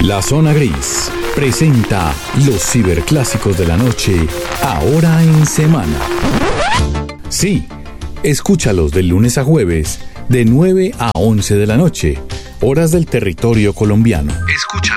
La Zona Gris presenta los ciberclásicos de la noche, ahora en semana. Sí, escúchalos de lunes a jueves, de 9 a 11 de la noche, horas del territorio colombiano. Escucha